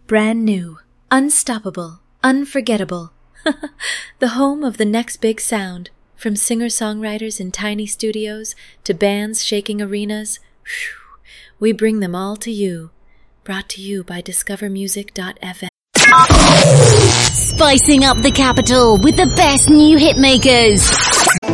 Brand new, unstoppable, unforgettable. The home of the next big sound. From singer-songwriters in tiny studios to bands shaking arenas, we bring them all to you. Brought to you by discovermusic.fm. Spicing up the capital with the best new hitmakers.